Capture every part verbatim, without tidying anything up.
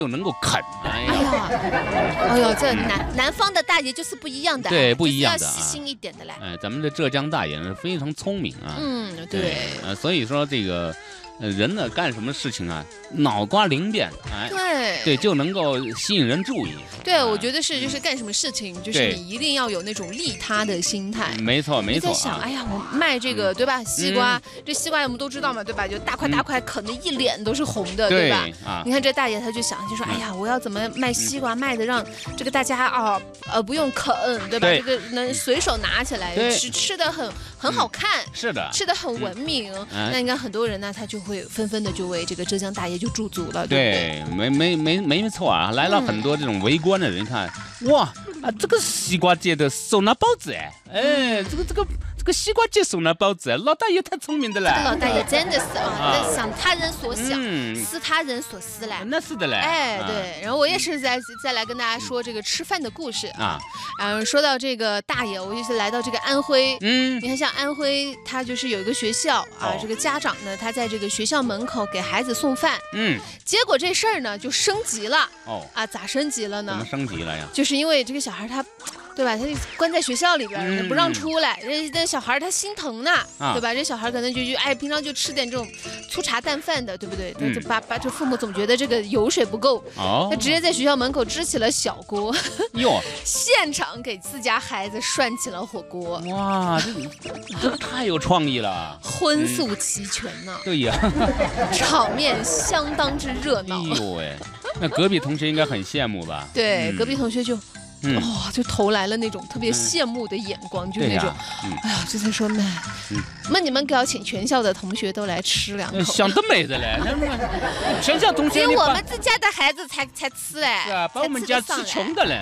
又能够啃，哎哎呀， 呀，哎呦，这南南方的大爷就是不一样的， 对，不一样的啊， 就是要细心一点的嘞。 哎，咱们的浙江大爷呢非常聪明啊， 嗯，对， 呃，所以说这个。呃，人呢干什么事情啊，脑瓜灵便，哎， 对对，就能够吸引人注意。 对， 啊、 我觉得是，就是干什么事情，就是你一定要有那种利他的心态。 没错，没错。 你在想， 啊、 哎呀，我卖这个、嗯、对吧？西瓜， 嗯、 这西瓜我们都知道嘛，对吧？就大块大块，啃的一脸都是红的， 对, 对吧？ 啊， 你看这大爷他就想，就说，哎呀，我要怎么卖西瓜，卖的让这个大家啊，呃，不用啃，对吧？ 对这个能随手拿起来吃，吃的很很好看， 嗯、是的， 吃的很文明。 嗯、 那你看很多人呢，他就会纷纷的就。为这个浙江大爷就驻足了， 对不对？没没没没错啊！来了很多这种围观的人，看、嗯、哇啊，这个西瓜界的手拿包子哎，哎，这个这个这个西瓜界手拿包子，老大爷太聪明的了。 这个老大爷真的是啊，想他人所想， 嗯、 思他人所思嘞。 那是的嘞。 哎，对。然后我也是再再来跟大家说这个吃饭的故事啊。 然后说到这个大爷，我就是来到这个安徽。 嗯。 你看，像安徽，它就是有一个学校啊，这个家长呢，他在这个学校门口给孩子送饭。 嗯。 结果这事儿呢就升级了。 哦。 啊，咋升级了呢？ 怎么升级了呀？ 就是因为这个小孩他。对吧？他就关在学校里边， 嗯、 不让出来。这这小孩他心疼呢， 啊、 对吧？这小孩可能就就哎，平常就吃点这种粗茶淡饭的，对不对？他就把把这父母总觉得这个油水不够， 哦， 他直接在学校门口支起了小锅， 哟， 现场给自家孩子涮起了火锅。 哇，这这太有创意了， 荤素齐全呢、 嗯。对呀， 场面相当之热闹。 哎呦喂，那隔壁同学应该很羡慕吧？ 对，嗯、隔壁同学就。哇、 嗯哦，就投来了那种特别羡慕的眼光，嗯、就是那种，呀嗯、哎呀，就在说那，那、嗯、你们可要请全校的同学都来吃两口。 想得美的嘞，全校同学， 只有我们自家的孩子才才吃哎， 是啊，把我们家吃穷的嘞。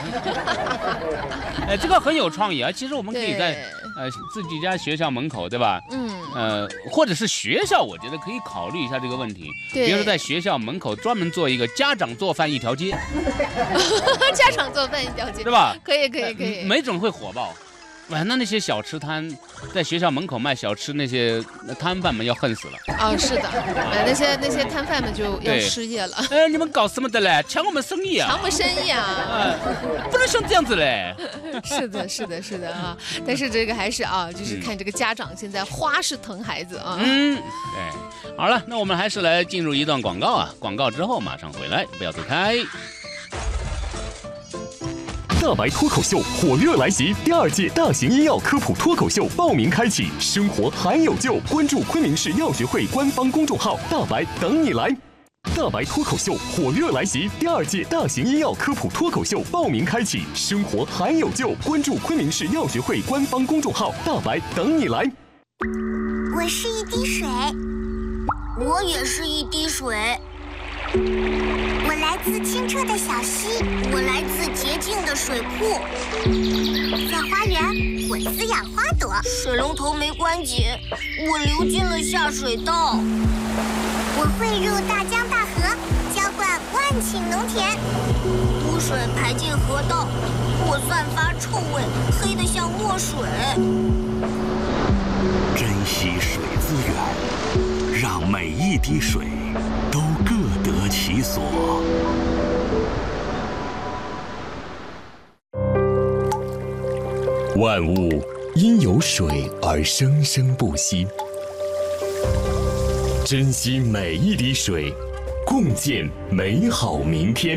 哎，这个很有创意啊！其实我们可以在呃自己家学校门口，对吧？嗯。呃，或者是学校，我觉得可以考虑一下这个问题。 对。 比如说在学校门口专门做一个家长做饭一条街。 家长做饭一条街， 是吧？ 可以可以可以， 没准会火爆。哎，那那些小吃摊，在学校门口卖小吃那些摊贩们要恨死了。 哦，是的，哎，那些那些摊贩们就要失业了。 哎，你们搞什么的嘞？抢我们生意啊！ 抢我们生意啊！ 啊，不能像这样子嘞。 是的，是的，是的啊！但是这个还是啊，就是看这个家长现在花式疼孩子啊。 嗯，对。好了，那我们还是来进入一段广告啊。广告之后马上回来，不要走开。 大白脱口秀火热来袭，第二届大型医药科普脱口秀报名开启，生活还有救，关注昆明市药学会官方公众号，大白等你来。大白脱口秀火热来袭，第二届大型医药科普脱口秀报名开启，生活还有救，关注昆明市药学会官方公众号，大白等你来。 我是一滴水，我也是一滴水。我来自清澈的小溪，我来自洁净的水库。在花园，我滋养花朵；水龙头没关紧，我流进了下水道。我汇入大江大河，浇灌万顷农田。污水排进河道，我散发臭味，黑得像墨水。 珍惜水资源，让每一滴水都各得其所。 万物因有水而生生不息，珍惜每一滴水，共建美好明天。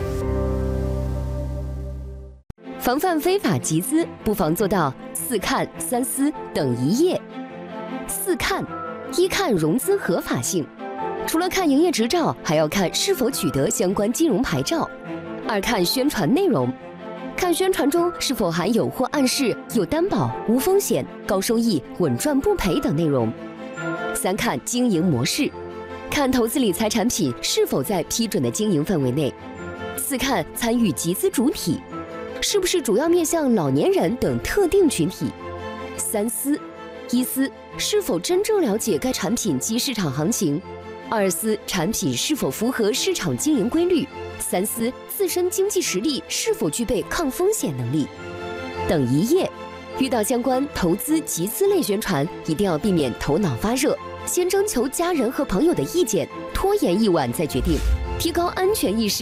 防范非法集资，不妨做到四看三思等一业。四看：一看融资合法性，除了看营业执照，还要看是否取得相关金融牌照；二看宣传内容，看宣传中是否含有或暗示有担保、无风险、高收益、稳赚不赔等内容；三看经营模式，看投资理财产品是否在批准的经营范围内；四看参与集资主体，是不是主要面向老年人等特定群体；三思：一思是否真正了解该产品及市场行情；二思产品是否符合市场经营规律；三思自身经济实力是否具备抗风险能力。等一业：遇到相关投资集资类宣传，一定要避免头脑发热，先征求家人和朋友的意见，拖延一晚再决定。 提高安全意识。